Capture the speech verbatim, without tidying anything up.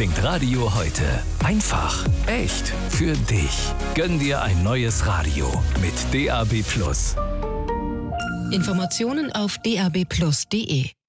klingt Radio heute? Einfach, echt, für dich. Gönn dir ein neues Radio mit D A B Plus. Informationen auf d a b plus punkt d e.